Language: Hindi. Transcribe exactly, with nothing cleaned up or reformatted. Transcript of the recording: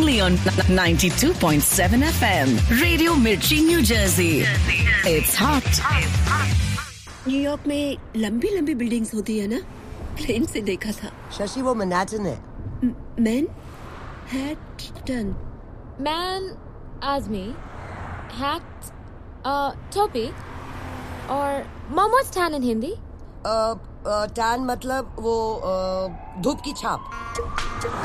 only on ninety-two point seven F M. Radio Mirchi, New Jersey. It's hot. New York में लंबी लंबी बिल्डिंग्स होती है ना? प्लेन से देखा था. शशि वो मैनहट्टन है. मैनहट्टन. मैन आदमी, हैट टोपी और मोमोज टैन इन हिंदी. टैन मतलब वो धूप की छाप.